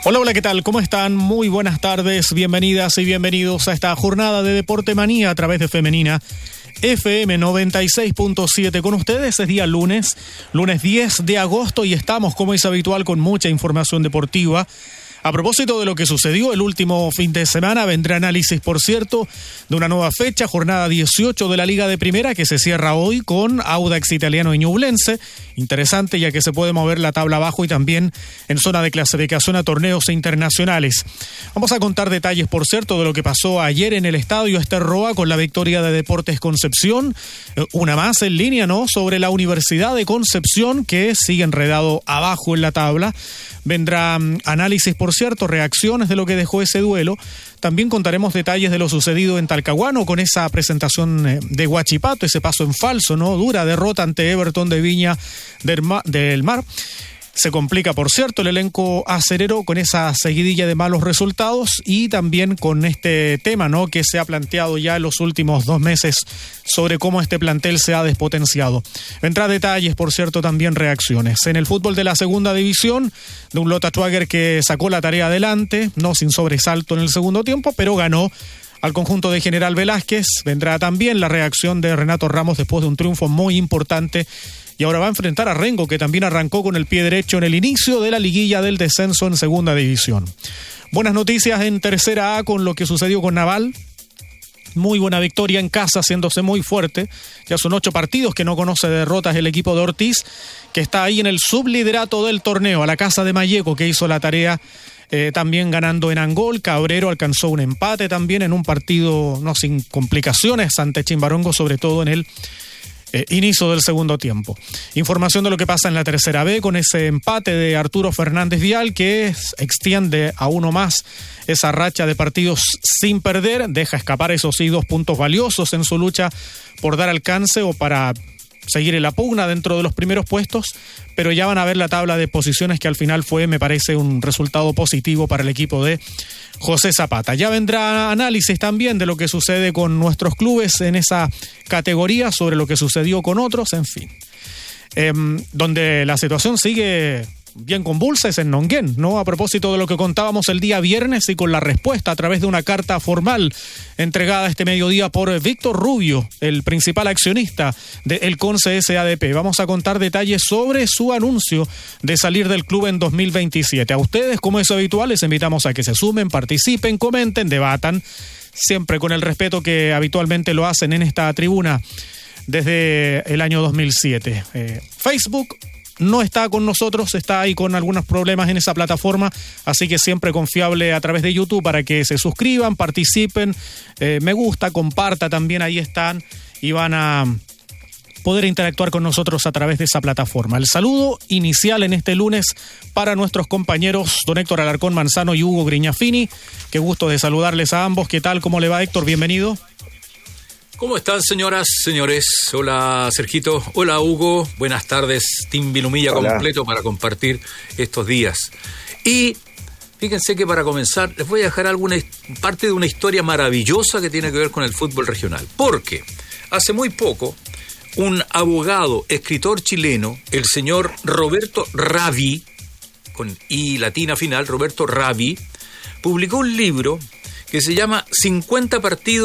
Hola, hola, ¿qué tal? ¿Cómo están? Muy buenas tardes, bienvenidas y bienvenidos a esta jornada de Deporte Manía a través de Femenina FM 96.7. Con ustedes es día lunes 10 de agosto y estamos, como es habitual, con mucha información deportiva. A propósito de lo que sucedió el último fin de semana, vendrá análisis, por cierto, de una nueva fecha, jornada 18 de la Liga de Primera, que se cierra hoy con Audax Italiano y Ñublense. Interesante, ya que se puede mover la tabla abajo y también en zona de clasificación a torneos internacionales. Vamos a contar detalles, por cierto, de lo que pasó ayer en el estadio Roa con la victoria de Deportes Concepción. Una más en línea, ¿no?, sobre la Universidad de Concepción, que sigue enredado abajo en la tabla. Vendrá análisis, por cierto, reacciones de lo que dejó ese duelo. También contaremos detalles de lo sucedido en Talcahuano con esa presentación de Huachipato, ese paso en falso, ¿no? Dura derrota ante Everton de Viña del Mar. Se complica, por cierto, el elenco acerero con esa seguidilla de malos resultados y también con este tema, ¿no?, que se ha planteado ya en los últimos 2 meses sobre cómo este plantel se ha despotenciado. Vendrá detalles, por cierto, también reacciones. En el fútbol de la segunda división, de un Lota Schwager que sacó la tarea adelante, no sin sobresalto en el segundo tiempo, pero ganó al conjunto de General Velázquez. Vendrá también la reacción de Renato Ramos después de un triunfo muy importante. Y ahora va a enfrentar a Rengo, que también arrancó con el pie derecho en el inicio de la liguilla del descenso en segunda división. Buenas noticias en tercera A con lo que sucedió con Naval. Muy buena victoria en casa, haciéndose muy fuerte. Ya son 8 partidos que no conoce derrotas el equipo de Ortiz, que está ahí en el subliderato del torneo, a la casa de Malleco, que hizo la tarea también ganando en Angol. Cabrero alcanzó un empate también en un partido no sin complicaciones ante Chimbarongo, sobre todo en el inicio del segundo tiempo. Información de lo que pasa en la tercera B con ese empate de Arturo Fernández Vial, que extiende a uno más esa racha de partidos sin perder, deja escapar esos 2 puntos valiosos en su lucha por dar alcance o para seguir en la pugna dentro de los primeros puestos, pero ya van a ver la tabla de posiciones, que al final fue, me parece, un resultado positivo para el equipo de José Zapata. Ya vendrá análisis también de lo que sucede con nuestros clubes en esa categoría, sobre lo que sucedió con otros, en fin. Donde la situación sigue bien convulsa es en Nonguén, ¿no? A propósito de lo que contábamos el día viernes y con la respuesta a través de una carta formal entregada este mediodía por Víctor Rubio, el principal accionista de El Conce SADP. Vamos a contar detalles sobre su anuncio de salir del club en 2027. A ustedes, como es habitual, les invitamos a que se sumen, participen, comenten, debatan, siempre con el respeto que habitualmente lo hacen en esta tribuna desde el año 2007. Facebook no está con nosotros, está ahí con algunos problemas en esa plataforma, así que siempre confiable a través de YouTube para que se suscriban, participen, me gusta, comparta también, ahí están y van a poder interactuar con nosotros a través de esa plataforma. El saludo inicial en este lunes para nuestros compañeros don Héctor Alarcón Manzano y Hugo Grignafini. Qué gusto de saludarles a ambos. ¿Qué tal? ¿Cómo le va, Héctor? Bienvenido. ¿Cómo están, señoras, señores? Hola, Sergito. Hola, Hugo. Buenas tardes. Team Vilumilla completo para compartir estos días. Y fíjense que para comenzar les voy a dejar alguna parte de una historia maravillosa que tiene que ver con el fútbol regional. Porque hace muy poco un abogado, escritor chileno, el señor Roberto Ravi, con I latina final, Roberto Ravi, publicó un libro que se llama 50 partidos